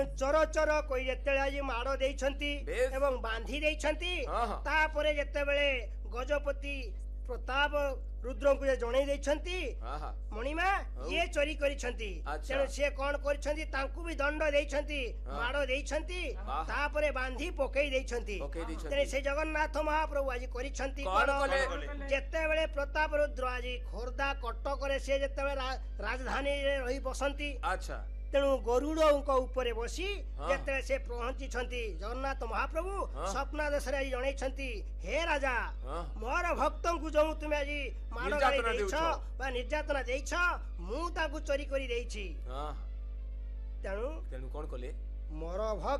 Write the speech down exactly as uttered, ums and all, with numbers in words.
चोर चोर कोई जेते आज माड़ देइछंती बेस। एवं बांधी देइछंती हाँ, हाँ। तापरे जेते बेले गजपति प्रताप रुद्र को जणै देइछंती हाँ हाँ मणिमा ये चोरी करिछंती अच्छा। तेणु से कौन करिछंती तांकु भी दंड देइछंती हाँ। माड़ देइछंती हाँ। तापरे बांधी पकई देइछंती पकई देइछंती। तेणु से जगन्नाथ महाप्रभु आज करिछंती कौन कौन कले? जेते बेले प्रताप रुद्र आज खोर्धा कटक रे से जेते बेले रा- राजधानी रे रही बसंती अच्छा तेणु गरुड़ उपरे बसी हाँ। जेते से पहुंची जगन्नाथ महाप्रभु हाँ। स्वप्नादेश जन हे राजा हाँ। मोर भक्त को जो तुम आज माड़ निर्यातना गाड़ी देउछ। बा निर्यातना देइछ मु ताकु चोरी करी देइछि हाँ तेणु तेणु कौन कले मोर भक्त